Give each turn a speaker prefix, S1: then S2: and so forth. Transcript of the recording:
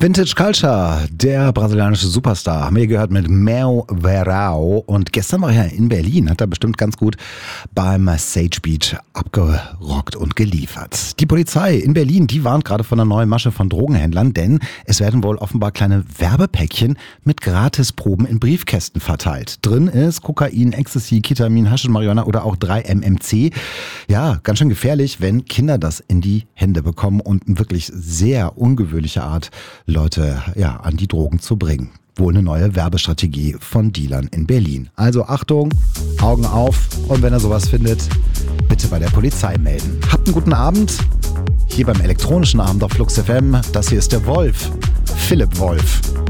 S1: Vintage Culture, der brasilianische Superstar, haben wir gehört mit Mel Verão. Und gestern war er in Berlin, hat er bestimmt ganz gut beim Sage Beach abgerockt und geliefert. Die Polizei in Berlin, die warnt gerade von einer neuen Masche von Drogenhändlern, denn es werden wohl offenbar kleine Werbepäckchen mit Gratisproben in Briefkästen verteilt. Drin ist Kokain, Ecstasy, Ketamin, Haschisch, Marihuana oder auch 3-MMC. Ja, ganz schön gefährlich, wenn Kinder das in die Hände bekommen und eine wirklich sehr ungewöhnliche Art, Leute an die Drogen zu bringen. Wohl eine neue Werbestrategie von Dealern in Berlin. Also Achtung, Augen auf und wenn ihr sowas findet, bitte bei der Polizei melden. Habt einen guten Abend. Hier beim elektronischen Abend auf Flux FM. Das hier ist der Wolf, Philipp Wolf.